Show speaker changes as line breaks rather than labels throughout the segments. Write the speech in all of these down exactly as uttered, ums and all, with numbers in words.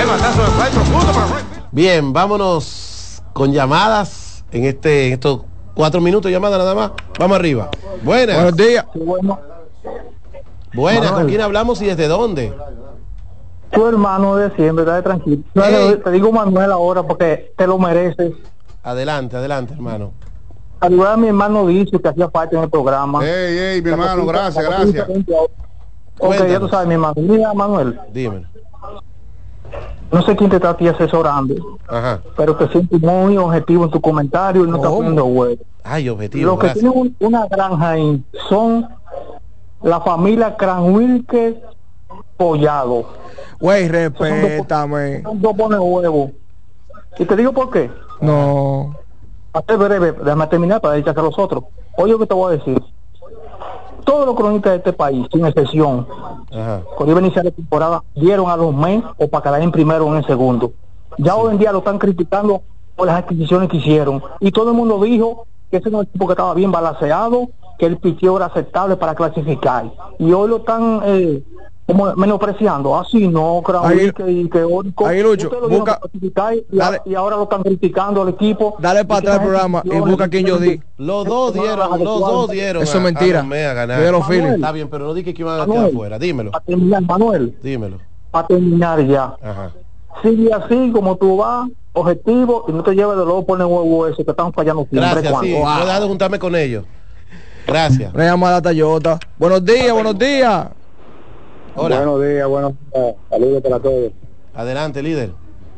Bien, vámonos con llamadas en este en estos cuatro minutos, llamadas nada más. Vamos arriba. Buenas.
Buenos días.
Buenas,
Manuel.
¿con quién hablamos y desde dónde?
Tu hermano de siempre, dale tranquilo.
Hey.
Te digo Manuel ahora porque te lo mereces.
Adelante, adelante, hermano.
Saludar a mi hermano dice que hacía parte en el programa.
Ey, ey, mi
La
hermano,
cosita-
gracias,
la
gracias.
cosita diferente ahora. Ok, ya tú
Cuéntanos.
sabes, mi hermano. Mira, Manuel,
Dímelo.
no sé quién te está a ti asesorando,
Ajá.
pero te siento muy objetivo en tu comentario y no estás
¿Cómo?
poniendo huevo.
Ay, objetivo,
Los que
gracias.
tienen un- una granja ahí son la familia Cranwilke Pollado.
Güey, respétame.
No pone huevo. Y te digo por qué.
No.
A ser breve, déjame terminar para dedicarse a los otros. Oye, lo que te voy a decir. Todos los cronistas de este país, sin excepción,
Ajá.
cuando iba a iniciar la temporada, dieron a los men o para quedar en primero o en el segundo. Ya hoy en día lo están criticando por las adquisiciones que hicieron. Y todo el mundo dijo que ese era un equipo que estaba bien balanceado, que el picheo era aceptable para clasificar. Y hoy lo están eh, como menospreciando. Así no,
Ahí-
que y teórico.
ahí, Lucho,
Ustedes lo dieron
busca-
para clasificar y,
dale.
y ahora lo están criticando al equipo.
Dale para
Y que
atrás
esas
el programa y
adquisiciones
busca a quien yo di.
Los dos dieron, los dos dieron.
Eso es
a-
mentira.
a los Mets a ganar.
Cuida los Phillies.
Está bien, pero no dije que iban a quedar
Manuel.
afuera. Dímelo,
Para terminar, Manuel,
dímelo.
para terminar ya.
Ajá.
Sigue así como tú vas, objetivo, y no te lleves de luego poner huevo ese que están fallando siempre.
Gracias,
cuando.
sí.
Wow.
No he dejado de juntarme con ellos. Gracias.
Una llamada a Toyota. Buenos días, buenos días.
Hola.
Buenos días, buenos días. Saludos para todos.
Adelante, líder.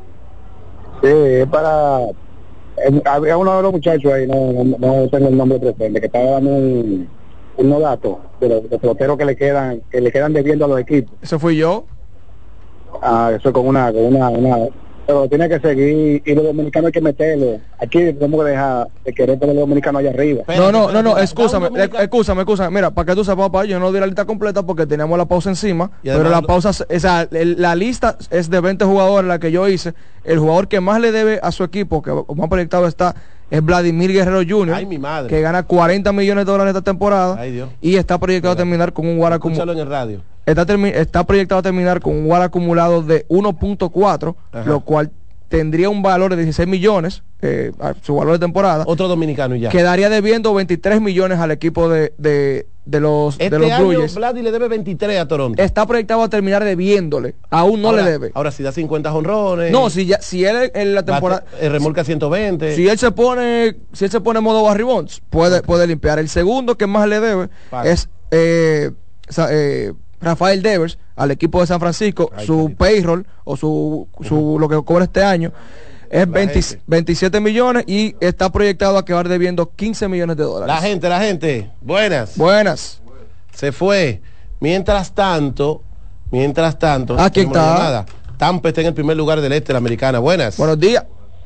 Sí, es para... eh, había uno de los muchachos ahí, no, no, no tengo el nombre presente, que estaba dando un, unos datos de los, de los peloteros que le quedan que le quedan debiendo a los equipos.
Ese fui yo.
Ah, eso con una, con una, una... Pero tiene que seguir, y los dominicanos hay que meterlo. Aquí tenemos que dejar de querer tener los dominicanos allá arriba.
No, no, no, no,
Espérate,
excúsame,
da un dominicano.
excúsame, excúsame. Mira, para que tú sepas, papá, yo no di la lista completa porque teníamos la pausa encima,
Y
pero
además-
la pausa, esa, el- la lista es de veinte jugadores, la que yo hice. El jugador que más le debe a su equipo, que más proyectado está, es Vladimir Guerrero junior,
Ay, mi madre.
que gana cuarenta millones de dólares esta temporada.
Ay, Dios.
Y está proyectado a terminar con un guard
Escúchalo
acumulado.
en el radio.
Está, termi- está proyectado a terminar con un guard acumulado de uno punto cuatro,
Ajá.
lo cual tendría un valor de dieciséis millones, eh, a su valor de temporada.
Otro dominicano y ya.
Quedaría debiendo veintitrés millones al equipo de, de, de los,
Este
de los Blue
año
Jays.
Vladi le debe veintitrés a Toronto.
Está proyectado a terminar debiéndole. Aún no
ahora,
le debe.
Ahora si da cincuenta jonrones.
No, si ya, si él en la temporada,
El remolca ciento veinte.
si él se pone, si él se pone en modo Barry Bonds, puede, puede limpiar. El segundo que más le debe
Paga.
es eh, sa- eh, Rafael Devers al equipo de San Francisco.
Ay,
Su
carito.
payroll o su, su lo que cobra este año es
La
veinte
gente.
veintisiete millones y está proyectado a quedar debiendo quince millones de dólares.
La gente, la gente. Buenas.
Buenas.
Se fue. Mientras tanto, mientras tanto.
Aquí
tenemos una
está.
llamada. Tampa está en el primer lugar del este de la americana. Buenas.
Buenos días.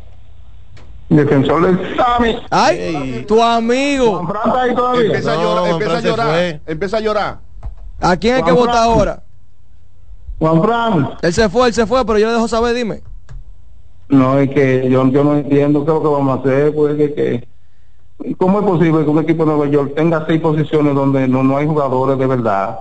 Defensor del Sami.
Ay,
Ey.
tu amigo.
Fran está ahí todavía.
Empieza a
No,
llorar,
Juan
empieza a
Fran se
llorar,
fue.
empieza a llorar.
¿A quién hay que
Juan
votar
Fran.
ahora?
Juan Fran.
Él se fue, él se fue, pero yo le dejo saber, dime.
No, es que yo, yo no entiendo qué es lo que vamos a hacer, pues que, que ¿cómo es posible que un equipo de Nueva York tenga seis posiciones donde no, no hay jugadores de verdad?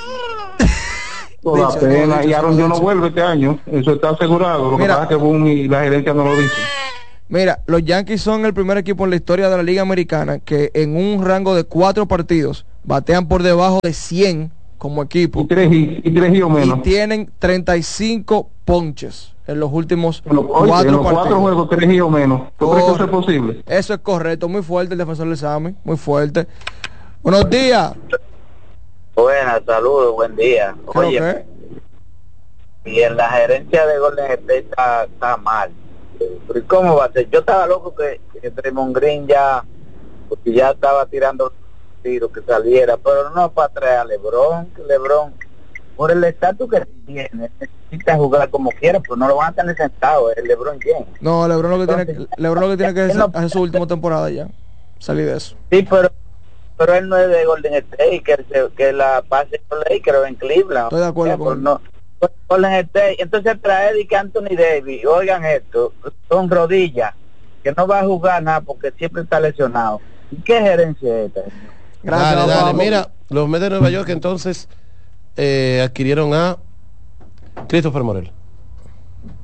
Toda
Dicho,
pena,
dicho,
y Aaron yo no
dicho.
vuelve este año, eso está asegurado, lo que
Mira.
pasa es que Boone y la gerencia no lo dicen.
Mira, los Yankees son el primer equipo en la historia de la Liga Americana que en un rango de cuatro partidos batean por debajo de cien como equipo
Y tres y, y tres y o
y
menos.
tienen treinta y cinco ponches en los últimos
En los, oye,
cuatro
en los cuatro
partidos.
juegos, tres y o menos. ¿Tú crees que eso es
Correcto.
posible?
Eso es correcto, muy fuerte el defensor del Sami, muy fuerte. Buenos días.
Buenas, saludos, buen día.
Creo
Oye,
que-
y en la gerencia de Golden State está, está mal. Pero ¿y cómo va a ser? Yo estaba loco que, que Draymond Green ya, porque ya estaba tirando tiros que saliera, pero no para traer a LeBron, que LeBron, por el estatus que tiene, necesita jugar como quiera, pero no lo van a tener sentado, es LeBron James.
No, LeBron lo que tiene,
Entonces,
LeBron lo que tiene que
él
hacer,
no-
hacer su última temporada ya. Salir de eso.
Sí, pero pero él no es de Golden State, que, él se- que la pase con Lakers en Cleveland.
Estoy de acuerdo
O sea,
con
pues
él.
no, Golden State, entonces trae y que Anthony Davis, oigan esto, con rodillas, que no va a jugar nada porque siempre está lesionado. ¿Y qué gerencia es esta?
Gracias,
dale, dale.
papá.
Mira, los Mets de Nueva York entonces eh, adquirieron a Christopher Morel.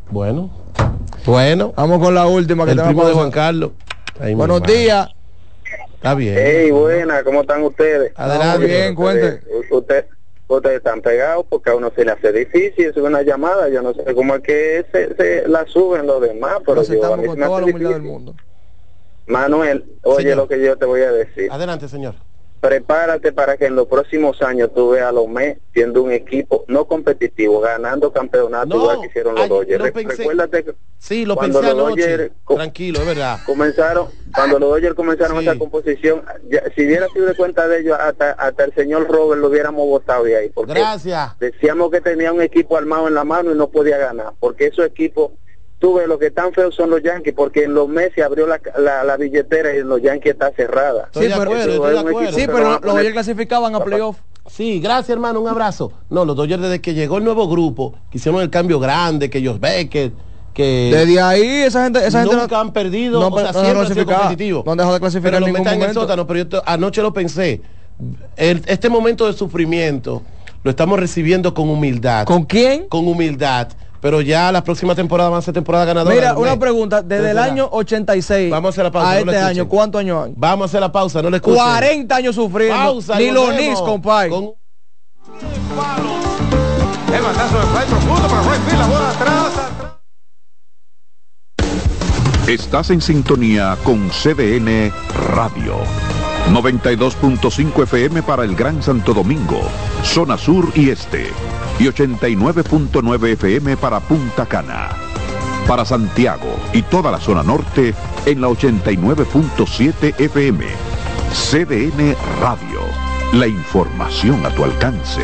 Bueno, bueno.
Vamos con la última que
el primo de Juan
pasar.
Carlos. Ahí
Buenos días.
Está bien.
Hey, buena, ¿cómo están ustedes?
Adelante.
Bien, cuente.
Ustedes usted están pegados porque a uno se le hace difícil subir una llamada. Yo no sé cómo es que se, se la suben los demás, pero
Lo
yo, a
aceptamos
mí se
con
me
toda
hace
la humildad del
difícil.
mundo.
Manuel, oye
Señor.
lo que yo te voy a decir.
Adelante, señor.
Prepárate para que en los próximos años tú veas a los Mets siendo un equipo no competitivo, ganando campeonatos
No,
igual que hicieron los
ay,
Dodgers.
lo
Re-
pensé.
Recuérdate que
Sí, lo
cuando
pensé
los
anoche.
Dodgers co-
Tranquilo, es verdad.
comenzaron, cuando los Dodgers comenzaron
Sí.
esa composición, ya, si hubiera sido de cuenta de ellos, hasta, hasta el señor Robert lo hubiéramos votado de ahí, porque
Gracias.
decíamos que tenía un equipo armado en la mano y no podía ganar, porque esos equipos, tú ves, lo que están feos son los Yankees, porque en los meses se abrió la, la, la billetera y en los Yankees está cerrada.
Estoy
Sí,
de
pero-
acuerdo,
Eso
estoy
es
de
un
acuerdo.
equipo
Sí,
que
pero
van a
los
poner-
Dodgers clasificaban a playoff.
Sí, gracias, hermano, un abrazo. No, los Dodgers desde que llegó el nuevo grupo, que hicieron el cambio grande, que ellos Beckett, que
Desde ahí esa gente, esa gente
nunca han perdido,
no,
o sea,
no,
siempre
no
han sido
clasificaba.
competitivos.
No han dejado de clasificar
pero
en
lo
ningún
metan en el
momento.
sótano, pero yo to- anoche lo pensé. El- este momento de sufrimiento lo estamos recibiendo con humildad.
¿Con quién?
Con humildad. Pero ya la próxima temporada van a ser temporada ganadora.
Mira,
de los
una
Mets.
pregunta, desde
Entonces,
el
será.
año ochenta y seis
Vamos a hacer la pausa,
a
no lo
este
escuchen.
año, ¿cuántos años hay?
Vamos a hacer la pausa, no le escuchen.
cuarenta años sufriendo.
Pausa,
Ni
y
los
volvemos
Knicks, compadre.
con-
El batazo de fly profundo para right field, la bola atrás, atrás.
Estás en sintonía con C D N Radio. noventa y dos punto cinco F M para el Gran Santo Domingo, zona sur y este. Y ochenta y nueve punto nueve F M para Punta Cana. Para Santiago y toda la zona norte en la ochenta y nueve punto siete F M. C D N Radio. La información a tu alcance.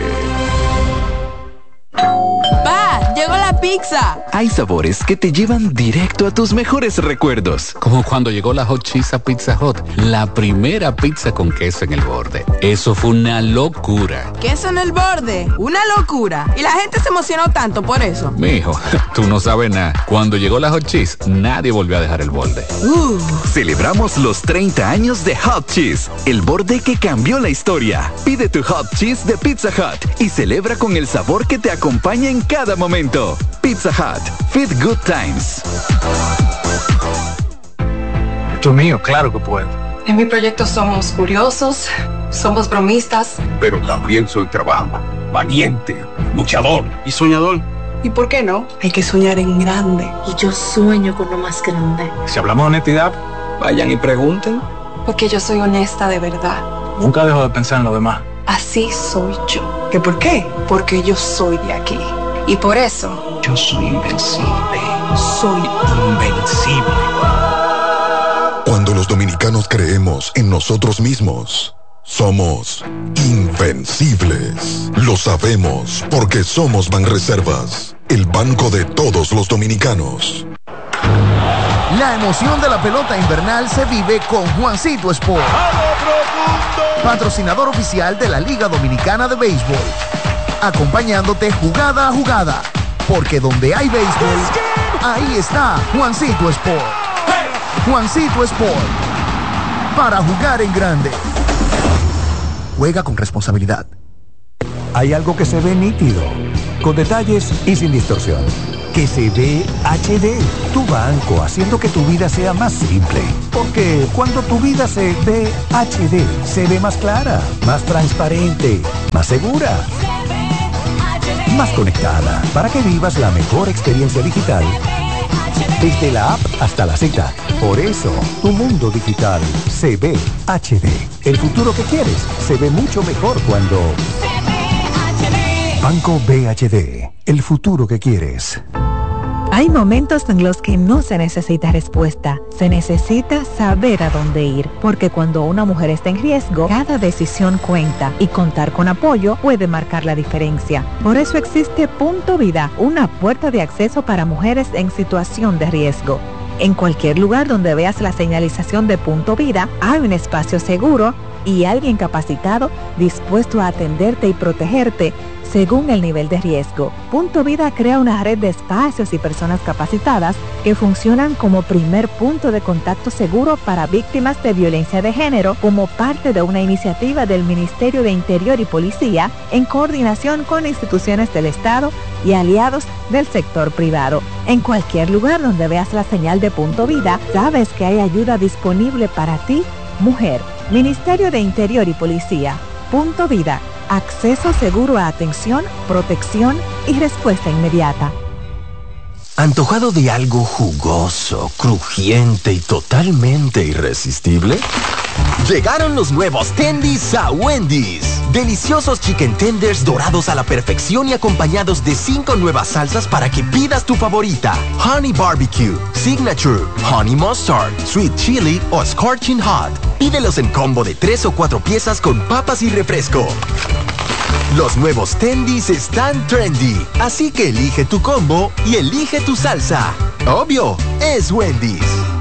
¡Pa! ¡Llegó la pizza!
Hay sabores que te llevan directo a tus mejores recuerdos.
Como cuando llegó la Hot Cheese a Pizza Hut, la primera pizza con queso en el borde. Eso fue una locura.
Queso en el borde, una locura. Y la gente se emocionó tanto por eso.
Mijo, tú no sabes nada. Cuando llegó la Hot Cheese, nadie volvió a dejar el borde.
Uh.
Celebramos los treinta años de Hot Cheese, el borde que cambió la historia. Pide tu Hot Cheese de Pizza Hut y celebra con el sabor que te acompaña en cada momento. Pizza Hut, Feed Good Times.
Esto es mío, claro que puedo.
En mi proyecto somos curiosos, somos bromistas.
Pero también soy trabajo, valiente, luchador y soñador.
¿Y por qué no? Hay que soñar en grande.
Y yo sueño con lo más grande.
Si hablamos de honestidad,
Vayan y pregunten.
Porque yo soy honesta de verdad.
nunca dejo de pensar en lo demás.
Así soy yo. ¿Qué por qué? Porque yo soy de aquí. Y por eso
Yo soy invencible.
soy
Invencible.
Cuando los dominicanos creemos en nosotros mismos, somos invencibles. Lo sabemos porque somos Banreservas, el banco de todos los dominicanos.
La emoción de la pelota invernal se vive con Juancito Sport, patrocinador oficial de la Liga Dominicana de Béisbol, acompañándote jugada a jugada, porque donde hay béisbol, ahí está Juancito Sport. Juancito Sport, para jugar en grande. Juega con responsabilidad.
Hay algo que se ve nítido, con detalles y sin distorsión. Que se ve H D, tu banco, haciendo que tu vida sea más simple. Porque cuando tu vida se ve H D, se ve más clara, más transparente, más segura, más conectada, para que vivas la mejor experiencia digital desde la app hasta la Z. Por eso, tu mundo digital se ve H D. El futuro que quieres se ve mucho mejor cuando... Banco B H D, el futuro que quieres.
Hay momentos en los que no se necesita respuesta, se necesita saber a dónde ir, porque cuando una mujer está en riesgo, cada decisión cuenta y contar con apoyo puede marcar la diferencia. Por eso existe Punto Vida, una puerta de acceso para mujeres en situación de riesgo. En cualquier lugar donde veas la señalización de Punto Vida, hay un espacio seguro y alguien capacitado dispuesto a atenderte y protegerte según el nivel de riesgo. Punto Vida crea una red de espacios y personas capacitadas que funcionan como primer punto de contacto seguro para víctimas de violencia de género, como parte de una iniciativa del Ministerio de Interior y Policía en coordinación con instituciones del Estado y aliados del sector privado. En cualquier lugar donde veas la señal de Punto Vida, sabes que hay ayuda disponible para ti, mujer. Ministerio de Interior y Policía. Punto Vida. Acceso seguro a atención, protección y respuesta inmediata.
¿Antojado de algo jugoso, crujiente y totalmente irresistible? Llegaron los nuevos Tendies a Wendy's. Deliciosos chicken tenders dorados a la perfección y acompañados de cinco nuevas salsas para que pidas tu favorita. Honey Barbecue, Signature, Honey Mustard, Sweet Chili o Scorching Hot. Pídelos en combo de tres o cuatro piezas con papas y refresco. Los nuevos Tendies están trendy, así que elige tu combo y elige tu salsa. Obvio, es Wendy's.